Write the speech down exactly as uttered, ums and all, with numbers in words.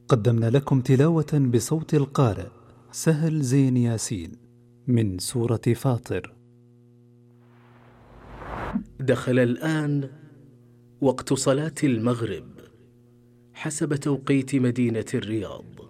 قدمنا لكم تلاوة بصوت القارئ سهل زين ياسين من سورة فاطر. دخل الآن وقت صلاة المغرب حسب توقيت مدينة الرياض.